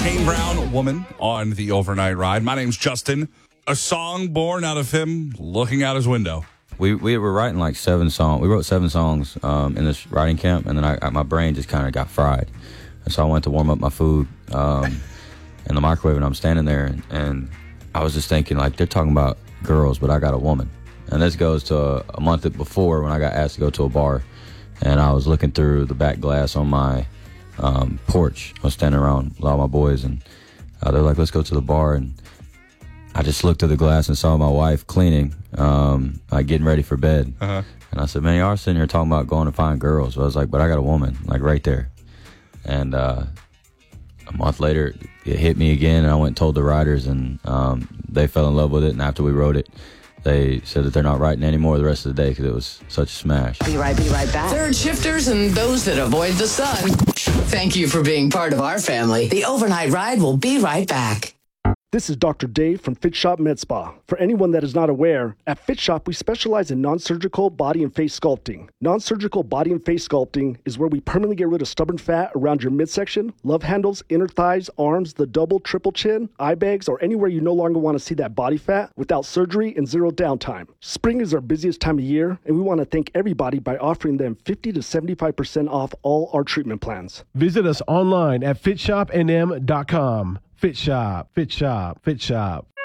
Kane Brown, Woman, on the overnight ride. My name's Justin. A song born out of him looking out his window. We were writing like 7 songs. We wrote 7 songs in this writing camp, and then my brain just kind of got fried. And so I went to warm up my food in the microwave, and I'm standing there, and I was just thinking, like, they're talking about girls, but I got a woman. And this goes to a month before when I got asked to go to a bar, and I was looking through the back glass on my porch. I was standing around with all my boys, and they're like, let's go to the bar. And I just looked through the glass and saw my wife cleaning, like getting ready for bed. Uh-huh. And I said, man, y'all sitting here talking about going to find girls. So I was like, but I got a woman, like right there. And a month later, it hit me again, and I went and told the writers, and they fell in love with it. And after we wrote it, they said that they're not writing anymore the rest of the day because it was such a smash. Be right back. Third shifters and those that avoid the sun. Thank you for being part of our family. The overnight ride will be right back. This is Dr. Dave from Fit Shop Med Spa. For anyone that is not aware, at Fit Shop we specialize in non-surgical body and face sculpting. Non-surgical body and face sculpting is where we permanently get rid of stubborn fat around your midsection, love handles, inner thighs, arms, the double, triple chin, eye bags, or anywhere you no longer want to see that body fat without surgery and zero downtime. Spring is our busiest time of year, and we want to thank everybody by offering them 50 to 75% off all our treatment plans. Visit us online at fitshopnm.com. Fit Shop, Fit Shop, Fit Shop.